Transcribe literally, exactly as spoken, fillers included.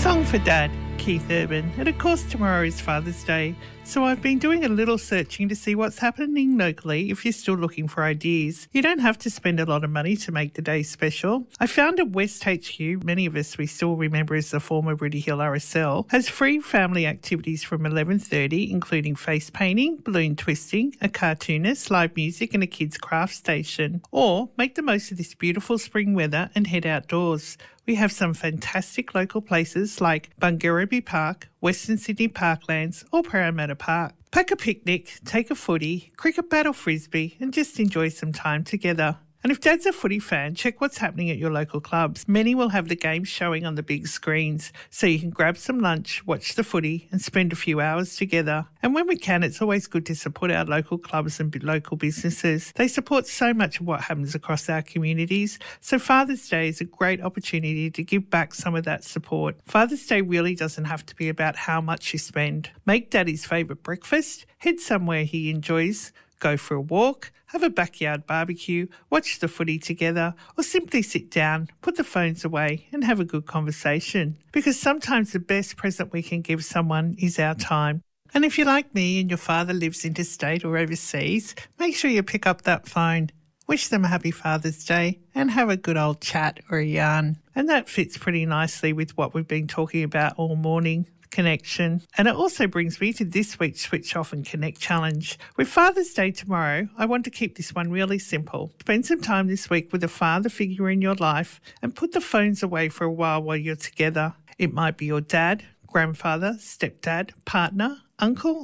Song for Dad, Keith Urban. And of course tomorrow is Father's Day, so I've been doing a little searching to see what's happening locally if you're still looking for ideas. You don't have to spend a lot of money to make the day special. I found at West H Q, many of us we still remember as the former Rooty Hill R S L, has free family activities from eleven thirty, including face painting, balloon twisting, a cartoonist, live music and a kids craft station. Or make the most of this beautiful spring weather and head outdoors. We have some fantastic local places like Bungarabie Park, Western Sydney Parklands or Parramatta Park. Pack a picnic, take a footy, cricket bat or frisbee and just enjoy some time together. And if Dad's a footy fan, check what's happening at your local clubs. Many will have the games showing on the big screens, so you can grab some lunch, watch the footy and spend a few hours together. And when we can, it's always good to support our local clubs and local businesses. They support so much of what happens across our communities, so Father's Day is a great opportunity to give back some of that support. Father's Day really doesn't have to be about how much you spend. Make Daddy's favourite breakfast, head somewhere he enjoys, go for a walk, have a backyard barbecue, watch the footy together, or simply sit down, put the phones away and have a good conversation. Because sometimes the best present we can give someone is our time. And if you're like me and your father lives interstate or overseas, make sure you pick up that phone. Wish them a happy Father's Day and have a good old chat or a yarn. And that fits pretty nicely with what we've been talking about all morning. Connection. And it also brings me to this week's Switch Off and Connect challenge. With Father's Day tomorrow, I want to keep this one really simple. Spend some time this week with a father figure in your life and put the phones away for a while while you're together. It might be your dad, grandfather, stepdad, partner, uncle